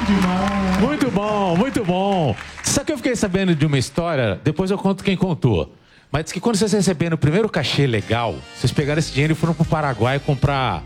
demais. Muito bom, muito bom. Sabe que eu fiquei sabendo de uma história, depois eu conto quem contou. Mas diz que quando vocês receberam o primeiro cachê legal, vocês pegaram esse dinheiro e foram pro Paraguai comprar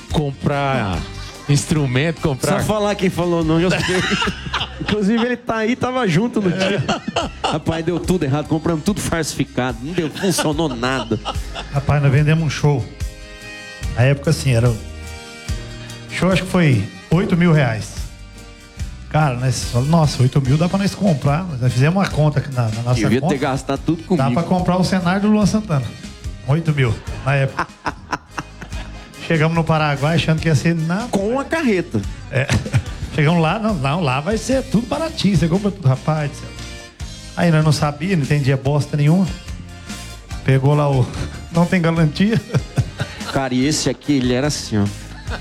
instrumento, comprar... Só falar quem falou não, eu sei. Inclusive ele tá aí, tava junto no dia. Rapaz, deu tudo errado, compramos tudo falsificado, não funcionou nada. Rapaz, nós vendemos um show. Na época, assim, era... Show, acho que foi 8 mil reais. Cara, nós falamos, nossa, 8 mil dá pra nós comprar. Nós fizemos uma conta na nossa conta. Devia ter gastado tudo comigo. Dá pra comprar o cenário do Luan Santana. 8 mil, na época. Chegamos no Paraguai achando que ia ser... Com uma carreta. É. Chegamos lá, não, lá vai ser tudo baratinho. Você compra tudo, rapaz do céu. Aí nós não sabíamos, não entendia bosta nenhuma. Pegou lá o... Não tem garantia. Cara, e esse aqui, ele era assim, ó.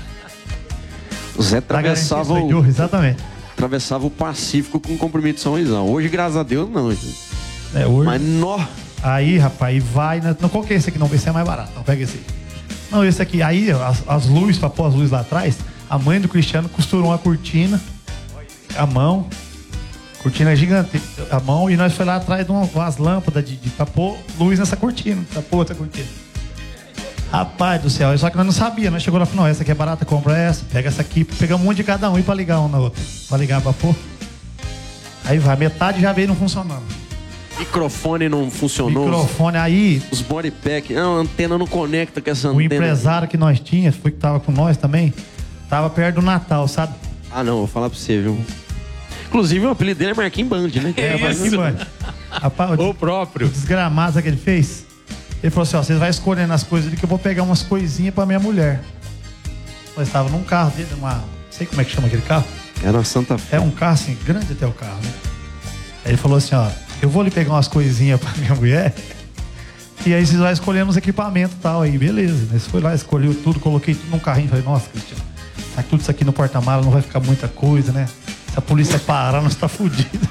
O Zé atravessava o... Exatamente. Atravessava o Pacífico com o compromisso de São Luizão. Hoje, graças a Deus, não. É, hoje... Mas, nó... Aí, rapaz, vai... Não, qual que é esse aqui? Não, esse é mais barato. Não, pega esse aí. Não, esse aqui. Aí, as luzes, pra pôr as luzes lá atrás, a mãe do Cristiano costurou uma cortina, a mão, cortina gigante, a mão, e nós foi lá atrás de umas lâmpadas pra pôr luz nessa cortina, pra pôr outra cortina. Rapaz do céu, só que nós não sabíamos, nós chegou lá e falou, não, essa aqui é barata, compra essa, pega essa aqui, pegamos um de cada um e pra ligar um na outra, pra ligar pra pôr. Aí vai, metade já veio não funcionando. Microfone não funcionou. Microfone aí... Os bodypack, não, a antena não conecta com essa antena. O empresário que nós tínhamos, foi que tava com nós também, tava perto do Natal, sabe? Ah, não, vou falar pra você, viu? Inclusive, o apelido dele é Marquinhos Band, né? É, Marquinhos Band. Rapaz, o próprio. O desgramado que ele fez, ele falou assim, ó, vocês vão escolhendo as coisas ali que eu vou pegar umas coisinhas pra minha mulher. Nós estávamos num carro dele, não sei como é que chama aquele carro. Era uma Santa Fé. É um carro assim, grande até o carro, né? Aí ele falou assim, ó, eu vou lhe pegar umas coisinhas pra minha mulher, e aí vocês vão escolhendo os equipamentos e tal, aí beleza. Nós foi lá, escolheu tudo, coloquei tudo num carrinho, falei, nossa, Cristiano, tá tudo isso aqui no porta-mala, não vai ficar muita coisa, né? Se a polícia parar, nós tá fudido.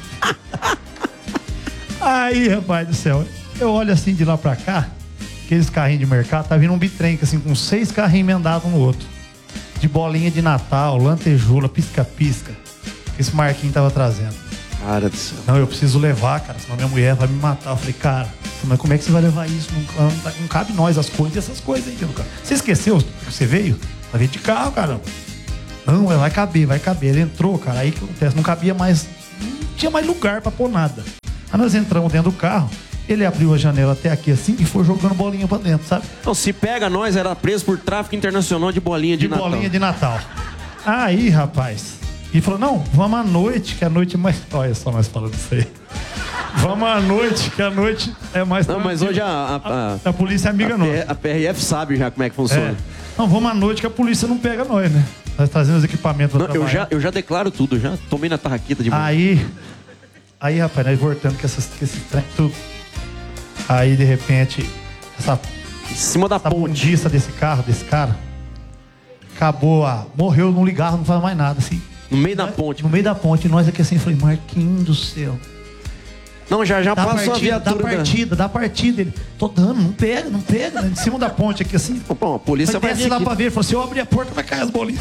Aí, rapaz do céu, eu olho assim de lá pra cá, aqueles carrinhos de mercado, tá vindo um bitrem, assim, com 6 carrinhos emendados um no outro. De bolinha de Natal, lantejoula, pisca-pisca, que esse Marquinhos tava trazendo. Cara do céu. Não, eu preciso levar, cara, senão minha mulher vai me matar. Eu falei, cara, mas como é que você vai levar isso? Não cabe nós as coisas, essas coisas aí, cara. Você esqueceu que você veio? Vai vir de carro, cara. Não, vai caber. Ele entrou, cara, aí que acontece, não cabia mais, não tinha mais lugar pra pôr nada. Aí nós entramos dentro do carro, ele abriu a janela até aqui assim e foi jogando bolinha pra dentro, sabe? Não, se pega nós, era preso por tráfico internacional de bolinha de Natal. Bolinha de Natal. Aí, rapaz... E falou, não, vamos à noite, que a noite é mais... Olha só nós falando isso aí. Vamos à noite, que a noite é mais... Não, mas hoje a polícia é amiga nossa. A PRF sabe já como é que funciona. É. Não, vamos à noite, que a polícia não pega nós, né? Nós trazendo os equipamentos pra trabalhar. Eu já declaro tudo, já tomei na tarraqueta de manhã. Aí, rapaz, nós voltando com esse trem tudo. Aí, de repente, em cima da ponte. Bundiça desse cara, acabou morreu, não ligava, não faz mais nada, assim. No meio da ponte. No meio da ponte. E nós aqui assim, falei, Marquinhos do céu. Não, já passou a viatura. Dá partida. Ele, tô dando, não pega. Né? Em cima da ponte aqui assim. Bom, a polícia vai descer lá pra ver. Ele falou, se eu abrir a porta, vai cair as bolinhas.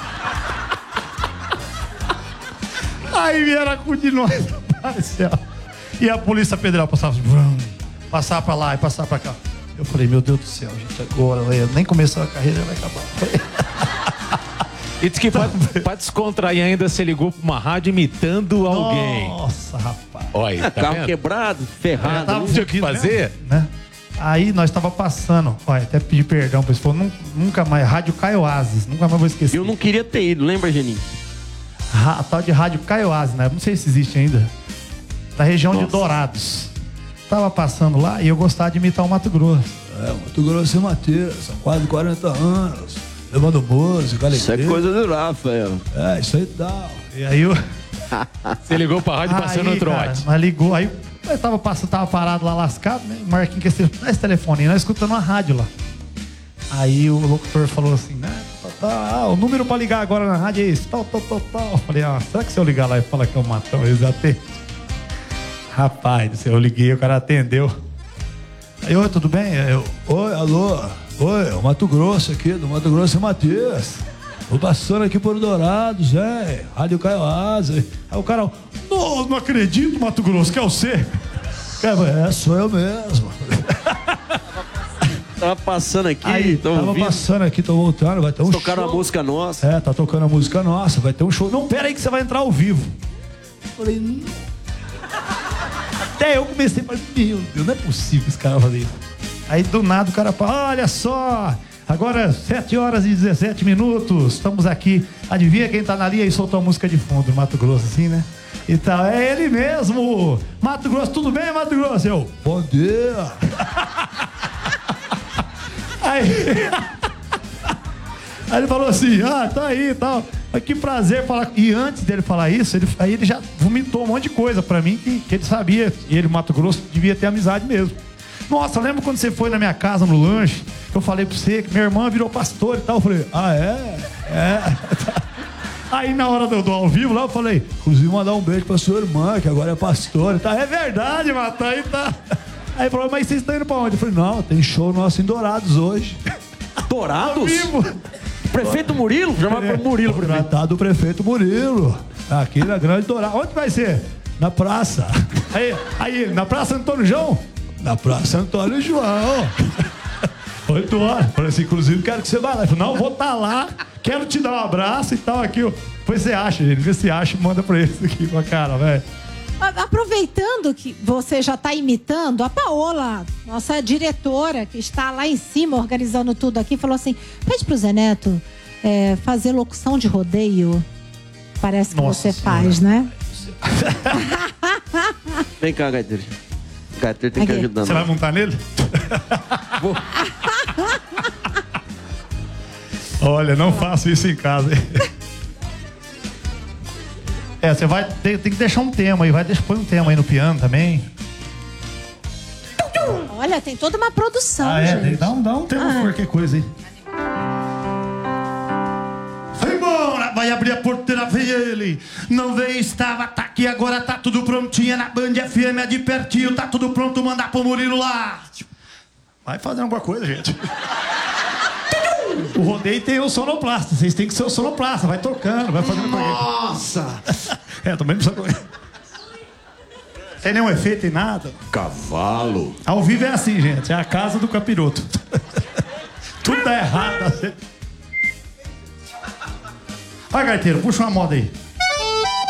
Aí vieram acudir nós, rapaz do céu. E a polícia federal passava assim, passar pra lá e passar pra cá. Eu falei, meu Deus do céu, gente, agora, nem começou a carreira, já vai acabar. E diz que pra descontrair ainda, você ligou pra uma rádio imitando alguém. Nossa, rapaz. Olha, tá carro vendo? Quebrado, ferrado. Não tinha o que fazer, né? Aí nós tava passando, olha, até pedir perdão pra ele, falou, nunca mais, Rádio Caioases, nunca mais vou esquecer. Eu não queria ter ido, lembra, Geninho? A tal de Rádio Caioases, né? Não sei se existe ainda. Da região de Dourados. Tava passando lá e eu gostava de imitar o Mato Grosso. Mato Grosso e Matias, são quase 40 anos. Levando música, alegria. Isso é coisa do Rafael. Isso aí tal. E aí eu... Você ligou pra rádio passando o trote. Mas ligou, aí eu tava parado lá lascado, né? O Marquinhos quer esse telefone, nós escutando uma rádio lá. Aí o locutor falou assim, né? O número pra ligar agora na rádio é esse, tal. Eu falei, será que se eu ligar lá e falar que é o Matão, eles atendem? Rapaz, eu liguei, o cara atendeu. Aí, oi, tudo bem? Oi, alô. Oi, o Mato Grosso aqui, do Mato Grosso e Matias. Tô passando aqui por Dourados, Rádio Caio Asa. Aí o cara, não acredito, Mato Grosso, que é você. Sou eu mesmo. Tava passando aqui, Aí, Tava passando aqui, tô voltando, vai ter um show. Tocaram uma música nossa. Tá tocando a música nossa, vai ter um show. Não, pera aí que você vai entrar ao vivo. Falei, Até eu comecei a falar, meu Deus, não é possível esse cara fazer isso. Aí do nada o cara fala, olha só, agora 7h17, estamos aqui. Adivinha quem tá na linha e soltou a música de fundo, Mato Grosso, assim, né? E tal, é ele mesmo. Mato Grosso, tudo bem, Mato Grosso? Eu, bom dia. Aí ele falou assim, tá aí e tal. Mas que prazer falar. E antes dele falar isso, ele já vomitou um monte de coisa pra mim que ele sabia. Ele, Mato Grosso, devia ter amizade mesmo. Nossa, lembra quando você foi na minha casa no lanche? Eu falei pra você que minha irmã virou pastor e tal. Eu falei, Aí na hora do ao vivo lá eu falei, Inclusive mandar um beijo pra sua irmã, que agora é pastora. tá, é verdade, Mato, aí tá. Aí falou, mas vocês estão indo pra onde? Eu falei, Não, tem show nosso em Dourados hoje. Dourados? vivo. Prefeito Murilo? Chamava pro Murilo primeiro. Tratado do prefeito Murilo. Aqui na Grande Dourado. Onde vai ser? Na praça. Aí, na Praça Antônio João? Na Praça Antônio João. 8 horas. Falei assim, inclusive, quero que você vá lá. Ele falou, não, vou estar lá, quero te dar um abraço e tal, aqui. Depois você acha, gente. Vê se acha e manda pra eles aqui com a cara, velho. Aproveitando que você já está imitando, a Paola, nossa diretora, que está lá em cima organizando tudo aqui, falou assim, pede pro Zé Neto fazer locução de rodeio. Parece que Nossa você faz, né? Vem cá, Gaiteiro. Gaiteiro tem que Aqui. ajudar. Você vai montar nele? Olha, não faço isso em casa. Você vai tem que deixar um tema aí, põe um tema aí no piano também. Olha, tem toda uma produção, gente. Dá um tema qualquer coisa aí. Vai embora, vai abrir a porteira, veio ele. Não veio, estava, tá aqui, agora tá tudo prontinho. É na Band FM, é de pertinho, tá tudo pronto, mandar pro Murilo lá. Vai fazendo alguma coisa, gente. O rodeio tem o sonoplasta, vocês têm que ser o sonoplasta, vai tocando, vai fazendo coisa. Nossa! Também não precisa. Sem nenhum efeito e nada. Cavalo. Ao vivo é assim, gente, é a casa do capiroto. Tudo dá errado. Vai, gaiteiro, puxa uma moda aí.